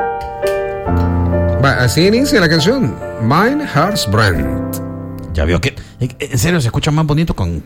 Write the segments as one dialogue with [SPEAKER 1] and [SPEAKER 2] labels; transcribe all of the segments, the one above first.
[SPEAKER 1] Así inicia la canción Mein Herzbrand.
[SPEAKER 2] Ya veo que en serio se escucha más bonito con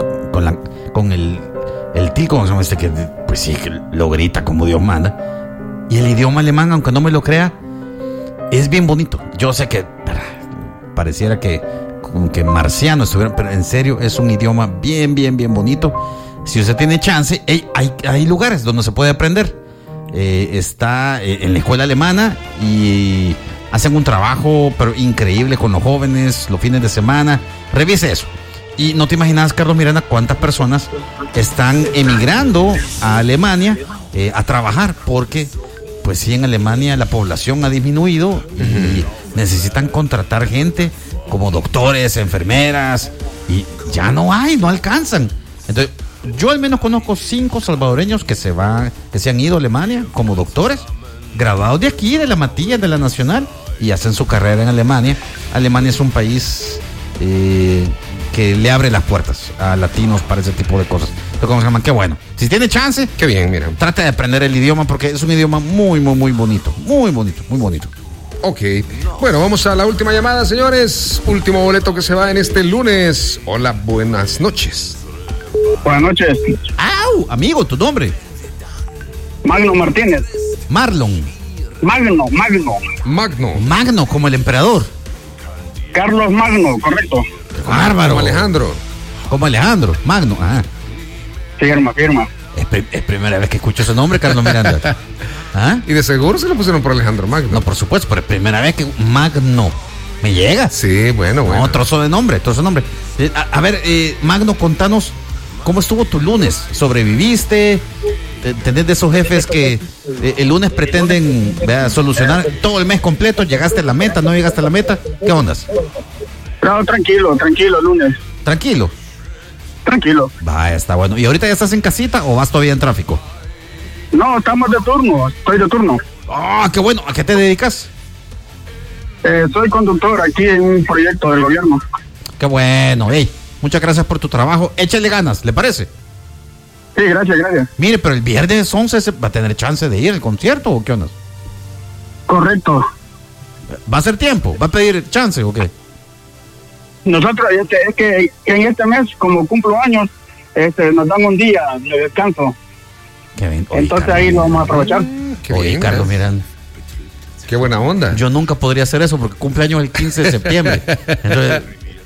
[SPEAKER 2] el til, como se llama que pues sí, que lo grita como Dios manda. Y el idioma alemán, aunque no me lo crea, es bien bonito. Yo sé que pareciera que como que marciano estuviera, pero en serio es un idioma bien bonito. Si usted tiene chance, hay lugares donde se puede aprender. Está en la escuela alemana y hacen un trabajo pero increíble con los jóvenes los fines de semana. Revise eso. Y no te imaginas, Carlos Miranda, cuántas personas están emigrando a Alemania a trabajar, porque pues sí, en Alemania la población ha disminuido y necesitan contratar gente como doctores, enfermeras, y ya no alcanzan. Entonces, yo al menos conozco 5 salvadoreños que se han ido a Alemania como doctores, graduados de aquí, de la Matías, de la Nacional, y hacen su carrera en Alemania. Alemania es un país que le abre las puertas a latinos para ese tipo de cosas. Entonces, ¿cómo se llaman? Qué bueno. Si tiene chance,
[SPEAKER 1] qué bien, mira.
[SPEAKER 2] Trate de aprender el idioma, porque es un idioma muy bonito. Muy bonito.
[SPEAKER 1] Ok. Bueno, vamos a la última llamada, señores. Último boleto que se va en este lunes. Hola, buenas noches.
[SPEAKER 3] Buenas noches.
[SPEAKER 2] ¡Au! Amigo, ¿tu nombre?
[SPEAKER 3] Magno Martínez.
[SPEAKER 2] Marlon.
[SPEAKER 3] Magno,
[SPEAKER 2] como el emperador.
[SPEAKER 3] Carlos Magno, correcto.
[SPEAKER 2] Bárbaro. Como Alejandro. Magno.
[SPEAKER 3] Firma.
[SPEAKER 2] Es primera vez que escucho ese nombre, Carlos Miranda.
[SPEAKER 1] Y de seguro se lo pusieron por Alejandro Magno.
[SPEAKER 2] No, por supuesto, pero es primera vez que Magno me llega.
[SPEAKER 1] Sí, bueno.
[SPEAKER 2] No, trozo de nombre. A ver, Magno, contanos, ¿cómo estuvo tu lunes? ¿Sobreviviste? ¿Tenés de esos jefes que el lunes pretenden solucionar todo el mes completo? ¿Llegaste a la meta? ¿No llegaste a la meta? ¿Qué ondas?
[SPEAKER 3] No, tranquilo, lunes.
[SPEAKER 2] ¿Tranquilo?
[SPEAKER 3] Tranquilo.
[SPEAKER 2] Vaya, está bueno. ¿Y ahorita ya estás en casita o vas todavía en tráfico?
[SPEAKER 3] No, estamos de turno. Estoy de turno.
[SPEAKER 2] ¡Ah, qué bueno! ¿A qué te dedicas?
[SPEAKER 3] Soy conductor aquí en un proyecto del gobierno.
[SPEAKER 2] ¡Qué bueno! ¡Ey! Muchas gracias por tu trabajo. Échale ganas, ¿le parece?
[SPEAKER 3] Sí, gracias.
[SPEAKER 2] Mire, pero el viernes 11 va a tener chance de ir al concierto, ¿o qué onda?
[SPEAKER 3] Correcto.
[SPEAKER 2] ¿Va a ser tiempo? ¿Va a pedir chance o qué?
[SPEAKER 3] Nosotros, es que en este mes, como cumplo años, nos dan un día de descanso.
[SPEAKER 2] Qué bien.
[SPEAKER 3] Entonces Carlos, ahí lo vamos a aprovechar.
[SPEAKER 2] Oye, Carlos Miranda.
[SPEAKER 1] Qué buena onda.
[SPEAKER 2] Yo nunca podría hacer eso porque cumpleaños el 15 de septiembre. Entonces,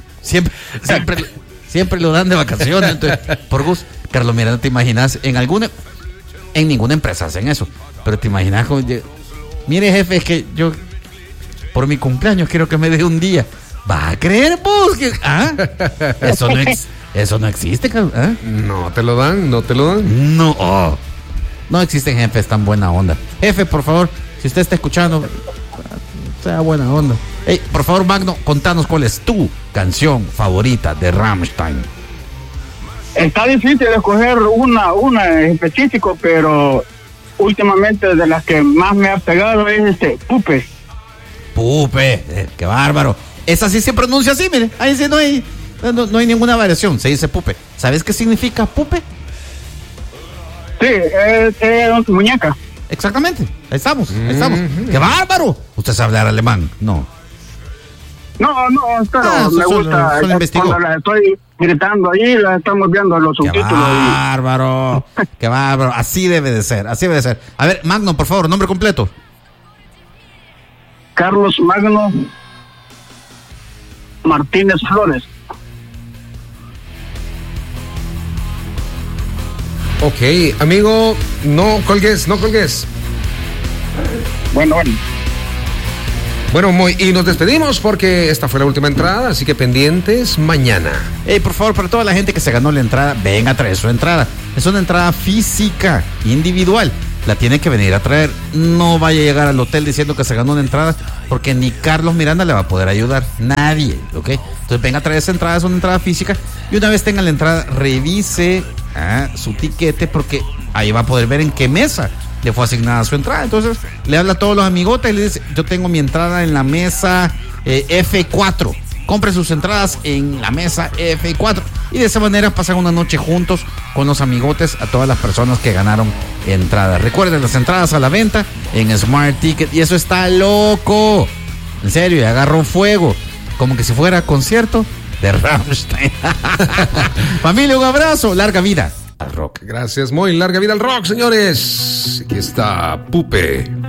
[SPEAKER 2] siempre lo dan de vacaciones. Entonces, por gusto. Carlos Miranda, ¿te imaginas? En ninguna empresa hacen eso. Pero te imaginas, mire, jefe, es que yo por mi cumpleaños quiero que me dé un día. ¿Va a creer vos? Eso no existe, Carlos.
[SPEAKER 1] No te lo dan.
[SPEAKER 2] No existen jefes tan buena onda. Jefe, por favor, si usted está escuchando, sea buena onda. Hey, por favor, Magno, contanos cuál es tu canción favorita de Rammstein.
[SPEAKER 3] Está difícil escoger una en específico, pero últimamente de las que más me ha pegado es Pupe.
[SPEAKER 2] Qué bárbaro. Esa sí se pronuncia así, mire. Ahí sí no hay ninguna variación. Se dice Pupe. ¿Sabes qué significa Pupe?
[SPEAKER 3] Sí, es muñeca.
[SPEAKER 2] Exactamente. Ahí estamos. ¡Qué bárbaro! ¿Usted sabe hablar alemán? No,
[SPEAKER 3] pero me gusta. Cuando la estoy gritando ahí, la estamos viendo los subtítulos.
[SPEAKER 2] ¡Qué bárbaro! Así debe de ser. A ver, Magno, por favor, nombre completo.
[SPEAKER 3] Carlos Magno Martínez Flores.
[SPEAKER 1] Ok, amigo, no colgues. Bueno, y nos despedimos porque esta fue la última entrada, así que pendientes mañana.
[SPEAKER 2] Por favor, para toda la gente que se ganó la entrada, venga a traer su entrada. Es una entrada física, individual. La tiene que venir a traer. No vaya a llegar al hotel diciendo que se ganó una entrada, porque ni Carlos Miranda le va a poder ayudar. Nadie, ¿ok? Entonces venga a traer esa entrada, es una entrada física. Y una vez tenga la entrada, revise su tiquete, porque ahí va a poder ver en qué mesa le fue asignada su entrada. Entonces le habla a todos los amigotes y le dice: yo tengo mi entrada en la mesa F4. compre sus entradas en la mesa F4 y de esa manera pasan una noche juntos con los amigotes a todas las personas que ganaron entradas. Recuerden, las entradas a la venta en Smart Ticket y eso está loco. En serio, y agarró fuego, como que si fuera concierto de Rammstein. Familia, un abrazo, larga vida al rock.
[SPEAKER 1] Gracias, muy larga vida al rock, señores. Aquí está Pupe.